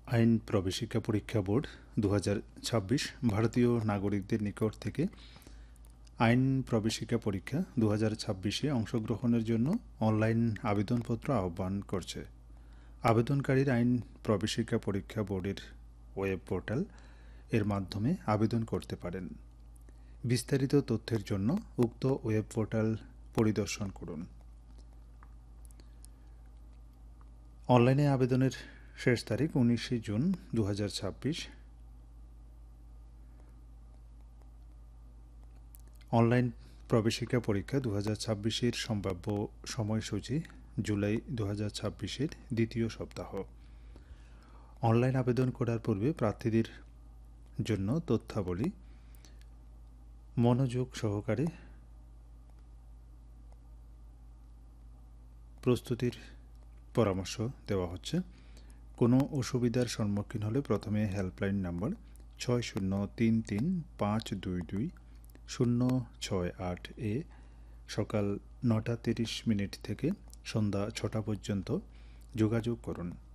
আইন প্রবেশিকা পরীক্ষা বোর্ড 2026 ভারতীয় নাগরিকদের নিকট থেকে আইন প্রবেশিকা পরীক্ষা 2026-এ অংশগ্রহণের জন্য অনলাইন আবেদনপত্র আহ্বান করছে। আবেদনকারীর আইন প্রবেশিকা পরীক্ষা বোর্ডের ওয়েব পোর্টাল এর মাধ্যমে আবেদন করতে পারেন। বিস্তারিত তথ্যের জন্য উক্ত ওয়েব পোর্টাল পরিদর্শন করুন। অনলাইনে আবেদনের শেষ তারিখ 19 জুন 2026। অনলাইন প্রবেশিকা পরীক্ষা 2026-এর সম্ভাব্য সময়সূচি জুলাই 2026-এর দ্বিতীয় সপ্তাহ। অনলাইন আবেদন করার পূর্বে প্রার্থীদের জন্য তথ্যাবলী মনোযোগ সহকারে প্রস্তুতির পরামর্শ দেওয়া হচ্ছে। কোনো অসুবিধার সম্মুখীন হলে প্রথমে হেল্পলাইন নম্বর 6033522068 সকাল 9:30 থেকে সন্ধ্যা 6টা পর্যন্ত যোগাযোগ করুন।